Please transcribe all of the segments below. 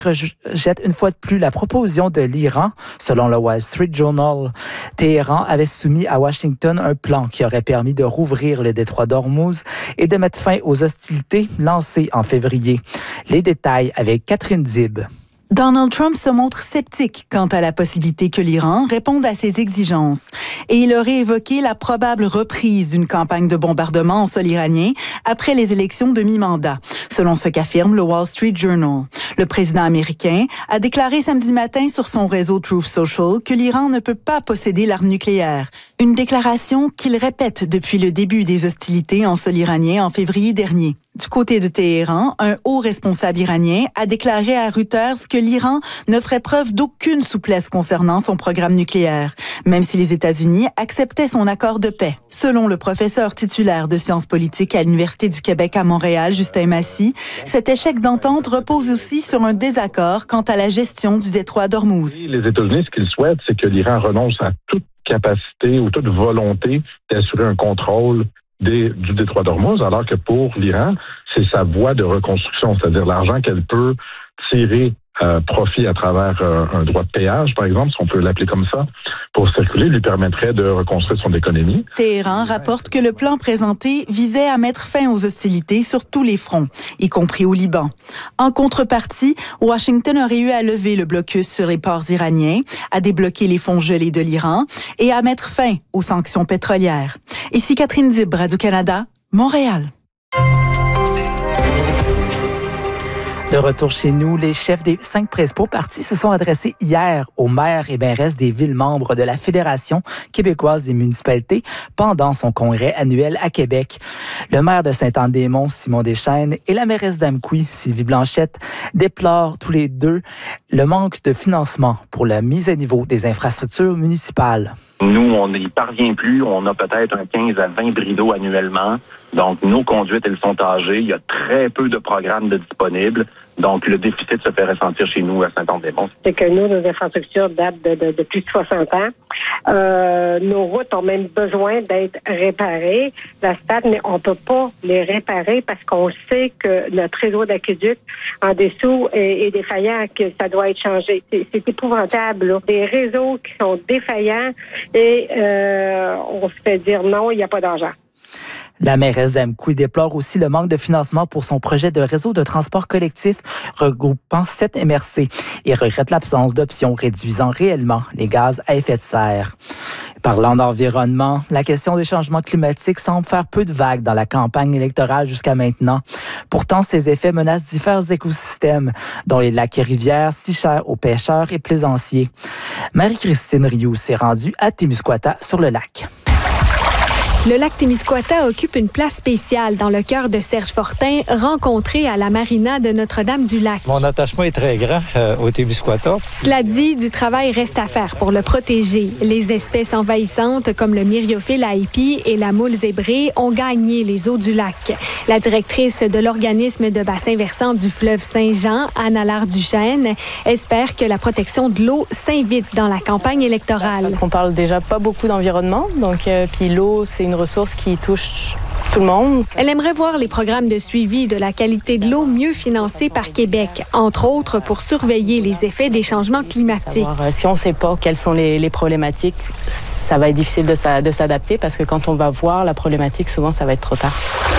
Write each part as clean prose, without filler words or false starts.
rejette une fois de plus la proposition de l'Iran. Selon le Wall Street Journal, Téhéran avait soumis à Washington un plan qui aurait permis de rouvrir le détroit d'Ormuz et de mettre fin aux hostilités lancées en février. Les détails avec Catherine Dib. Donald Trump se montre sceptique quant à la possibilité que l'Iran réponde à ses exigences. Et il aurait évoqué la probable reprise d'une campagne de bombardement en sol iranien après les élections de mi-mandat, selon ce qu'affirme le Wall Street Journal. Le président américain a déclaré samedi matin sur son réseau Truth Social que l'Iran ne peut pas posséder l'arme nucléaire. Une déclaration qu'il répète depuis le début des hostilités en sol iranien en février dernier. Du côté de Téhéran, un haut responsable iranien a déclaré à Reuters que l'Iran ne ferait preuve d'aucune souplesse concernant son programme nucléaire, même si les États-Unis acceptaient son accord de paix. Selon le professeur titulaire de sciences politiques à l'Université du Québec à Montréal, Justin Massy, cet échec d'entente repose aussi sur un désaccord quant à la gestion du détroit d'Ormuz. Les États-Unis, ce qu'ils souhaitent, c'est que l'Iran renonce à toute capacité ou toute volonté d'assurer un contrôle du détroit d'Ormuz, alors que pour l'Iran, c'est sa voie de reconstruction, c'est-à-dire l'argent qu'elle peut tirer profit à travers un droit de péage, par exemple, si on peut l'appeler comme ça, pour circuler, lui permettrait de reconstruire son économie. Téhéran rapporte que le plan présenté visait à mettre fin aux hostilités sur tous les fronts, y compris au Liban. En contrepartie, Washington aurait eu à lever le blocus sur les ports iraniens, à débloquer les fonds gelés de l'Iran et à mettre fin aux sanctions pétrolières. Ici Catherine Dib, Radio-Canada, Montréal. De retour chez nous, les chefs des 5 principaux partis se sont adressés hier aux maires et mairesses des villes membres de la Fédération québécoise des municipalités pendant son congrès annuel à Québec. Le maire de Sainte-Anne-des-Monts, Simon Deschênes, et la mairesse d'Amqui, Sylvie Blanchette, déplorent tous les deux le manque de financement pour la mise à niveau des infrastructures municipales. Nous, on n'y parvient plus. On a peut-être un 15 à 20 bris d'eau annuellement. Donc, nos conduites, elles sont âgées. Il y a très peu de programmes de disponibles. Donc, le déficit se fait ressentir chez nous à Sainte-Anne-des-Monts. C'est que nous, nos infrastructures datent de plus de 60 ans. Nos routes ont même besoin d'être réparées. La stade, mais on peut pas les réparer parce qu'on sait que notre réseau d'aqueduc en dessous est défaillant, que ça doit être changé. C'est épouvantable, là. Des réseaux qui sont défaillants et on se fait dire non, il n'y a pas d'argent. La mairesse d'Amqui déplore aussi le manque de financement pour son projet de réseau de transport collectif regroupant 7 MRC et regrette l'absence d'options réduisant réellement les gaz à effet de serre. Parlant d'environnement, la question des changements climatiques semble faire peu de vagues dans la campagne électorale jusqu'à maintenant. Pourtant, ces effets menacent divers écosystèmes, dont les lacs et rivières si chers aux pêcheurs et plaisanciers. Marie-Christine Rioux s'est rendue à Témiscouata sur le lac. Le lac Témiscouata occupe une place spéciale dans le cœur de Serge Fortin, rencontré à la marina de Notre-Dame-du-Lac. Mon attachement est très grand au Témiscouata. Cela dit, du travail reste à faire pour le protéger. Les espèces envahissantes comme le myriophile haipi et la moule zébrée ont gagné les eaux du lac. La directrice de l'organisme de bassin versant du fleuve Saint-Jean, Anne-Allard-Duchesne, espère que la protection de l'eau s'invite dans la campagne électorale. Parce qu'on parle déjà pas beaucoup d'environnement, donc puis l'eau, c'est une ressource qui touche tout le monde. Elle aimerait voir les programmes de suivi de la qualité de l'eau mieux financés par Québec, entre autres pour surveiller les effets des changements climatiques. Si on ne sait pas quelles sont les problématiques, ça va être difficile de s'adapter parce que quand on va voir la problématique, souvent, ça va être trop tard.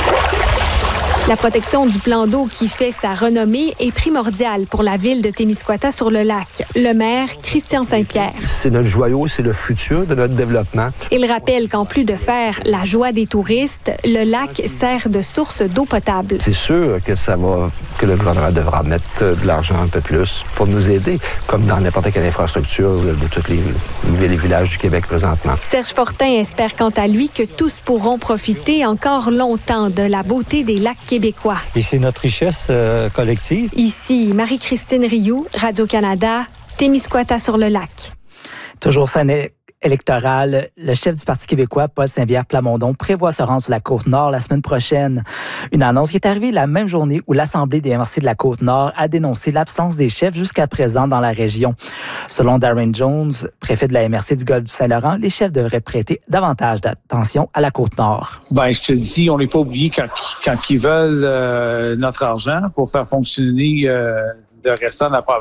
La protection du plan d'eau qui fait sa renommée est primordiale pour la ville de Témiscouata sur le lac. Le maire, Christian Saint-Pierre. C'est notre joyau, c'est le futur de notre développement. Il rappelle qu'en plus de faire la joie des touristes, le lac sert de source d'eau potable. C'est sûr que que le gouvernement devra mettre de l'argent un peu plus pour nous aider, comme dans n'importe quelle infrastructure de tous les villes et villages du Québec présentement. Serge Fortin espère quant à lui que tous pourront profiter encore longtemps de la beauté des lacs québécois. Et c'est notre richesse collective. Ici, Marie-Christine Rioux, Radio-Canada, Témiscouata sur le lac. Toujours scène électorale, le chef du Parti québécois, Paul Saint-Pierre Plamondon, prévoit se rendre sur la Côte-Nord la semaine prochaine. Une annonce qui est arrivée la même journée où l'Assemblée des MRC de la Côte-Nord a dénoncé l'absence des chefs jusqu'à présent dans la région. Selon Darren Jones, préfet de la MRC du Golfe du Saint-Laurent, les chefs devraient prêter davantage d'attention à la Côte-Nord. Je te dis, on n'est pas oublié quand ils veulent notre argent pour faire fonctionner le restant de la province.